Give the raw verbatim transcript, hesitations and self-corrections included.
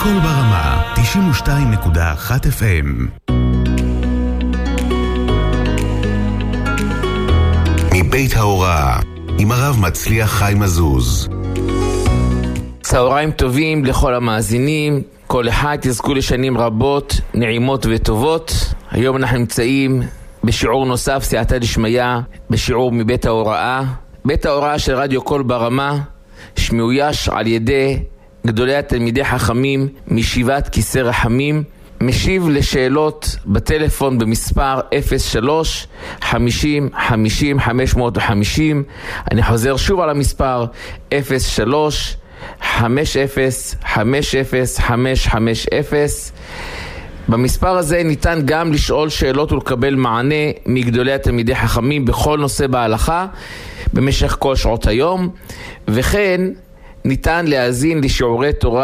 קול ברמה, תשעים ושתיים נקודה אחת אף אם. מבית ההוראה, עם הרב מצליח חיים עזוז. צהריים טובים לכל המאזינים, כל אחד תזכו לשנים רבות, נעימות וטובות. היום אנחנו נמצאים בשיעור נוסף, סייעתא דשמיא, בשיעור מבית ההוראה. בית ההוראה של רדיו קול ברמה, שמאויש על ידי גדולי התלמידי חכמים מישיבת כיסא רחמים. משיב לשאלות בטלפון במספר אפס שלוש חמישים חמישים חמש מאות וחמישים. אני חוזר שוב על המספר אפס שלוש חמש אפס חמש אפס חמש חמש אפס. במספר הזה ניתן גם לשאול שאלות ולקבל מענה מגדולי התלמידי חכמים בכל נושא בהלכה במשך כל שעות היום, וכן ניתן להאזין לשיעורי תורה